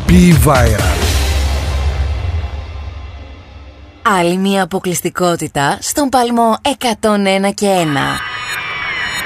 Be Viral. Άλλη μια αποκλειστικότητα στον παλμό 101 και 1.